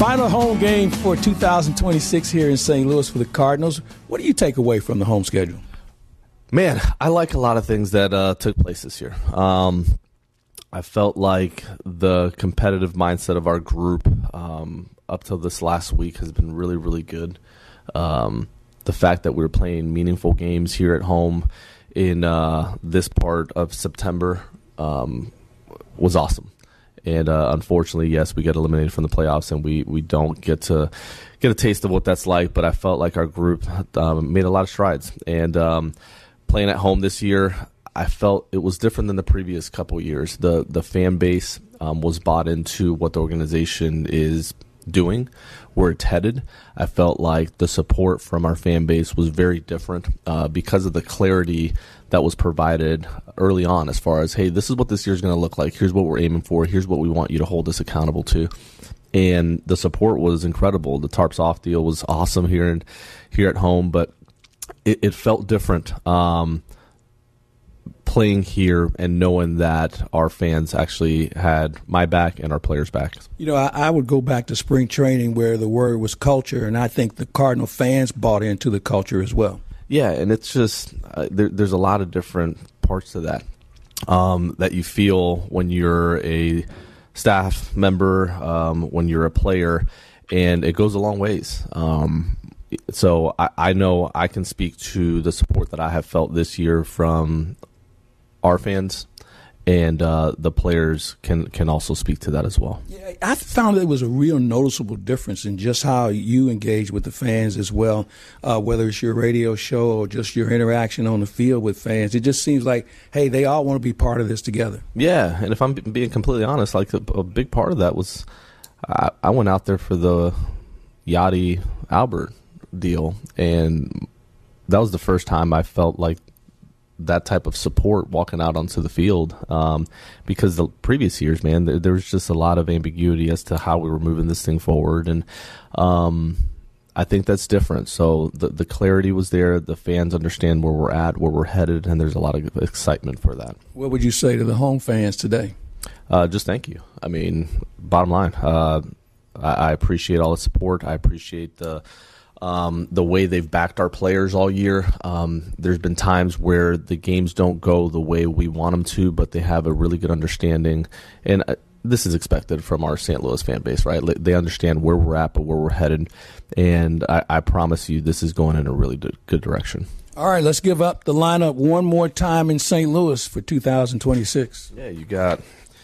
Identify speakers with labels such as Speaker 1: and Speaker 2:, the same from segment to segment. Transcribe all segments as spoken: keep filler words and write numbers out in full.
Speaker 1: Final home game for two thousand twenty-six here in Saint Louis for the Cardinals. What do you take away from the home schedule?
Speaker 2: Man, I like a lot of things that uh, took place this year. Um, I felt like the competitive mindset of our group um, up till this last week has been really, really good. Um, the fact that we were playing meaningful games here at home in uh, this part of September um, was awesome. And uh, unfortunately, yes, we got eliminated from the playoffs, and we, we don't get to get a taste of what that's like. But I felt like our group um, made a lot of strides. And um, playing at home this year, I felt it was different than the previous couple of years. The the fan base um, was bought into what the organization is doing, where it's headed. I felt like the support from our fan base was very different uh, because of the clarity that was provided early on as far as, hey, this is what this year is going to look like. Here's what we're aiming for. Here's what we want you to hold us accountable to. And the support was incredible. The Tarps Off deal was awesome here and here at home, but it, it felt different um, playing here and knowing that our fans actually had my back and our players' back.
Speaker 1: You know, I, I would go back to spring training where the word was culture, and I think the Cardinal fans bought into the culture as well.
Speaker 2: Yeah, and it's just uh, there, there's a lot of different parts to that um, that you feel when you're a staff member, um, when you're a player, and it goes a long ways. Um, so I, I know I can speak to the support that I have felt this year from our fans, and uh, the players can, can also speak to that as well.
Speaker 1: Yeah, I found there was a real noticeable difference in just how you engage with the fans as well, uh, whether it's your radio show or just your interaction on the field with fans. It just seems like, hey, they all want to be part of this together.
Speaker 2: Yeah, and if I'm being completely honest, like a, a big part of that was I, I went out there for the Yachty Albert deal, and that was the first time I felt like that type of support walking out onto the field um, because the previous years, man, there, there was just a lot of ambiguity as to how we were moving this thing forward. And um, I think that's different. So the, the clarity was there. The fans understand where we're at, where we're headed, and there's a lot of excitement for that.
Speaker 1: What would you say to the home fans today?
Speaker 2: Uh, just thank you. I mean, bottom line, uh, I, I appreciate all the support. I appreciate the Um, the way they've backed our players all year. Um, there's been times where the games don't go the way we want them to, but they have a really good understanding. And uh, this is expected from our Saint Louis fan base, right? They understand where we're at, but where we're headed. And I, I promise you this is going in a really good, good direction.
Speaker 1: All right, let's give up the lineup one more time in Saint Louis for two thousand twenty-six.
Speaker 2: Yeah, you got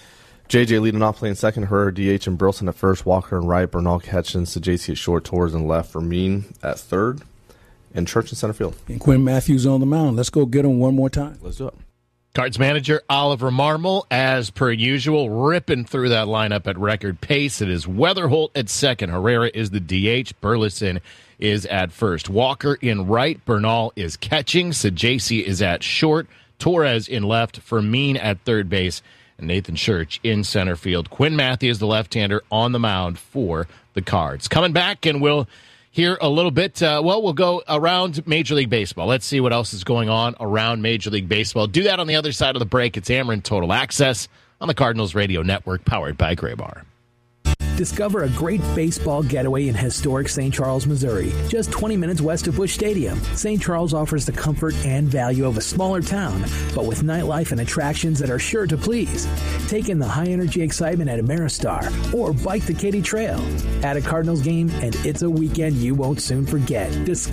Speaker 2: J J leading off, playing second, Herrera D H and Burleson at first, Walker and right, Bernal catching, Sajaci at short, Torres and left, Fermin at third, and Church in center field.
Speaker 1: And Quinn Matthews on the mound. Let's go get him one more time.
Speaker 2: Let's do it.
Speaker 3: Cards manager Oliver Marmol, as per usual, ripping through that lineup at record pace. It is Weatherholt at second. Herrera is the D H. Burleson is at first. Walker in right. Bernal is catching. Sajaci is at short. Torres in left. Fermin at third base. And Nathan Church in center field. Quinn Matthews, the left-hander, on the mound for the Cards. Coming back, and we'll hear a little bit. Uh, well, we'll go around Major League Baseball. Let's see what else is going on around Major League Baseball. Do that on the other side of the break. It's Ameren Total Access on the Cardinals Radio Network, powered by Graybar.
Speaker 4: Discover a great baseball getaway in historic Saint Charles, Missouri, just twenty minutes west of Busch Stadium. Saint Charles offers the comfort and value of a smaller town, but with nightlife and attractions that are sure to please. Take in the high-energy excitement at Ameristar or bike the Katy Trail. Add a Cardinals game, and it's a weekend you won't soon forget. Discover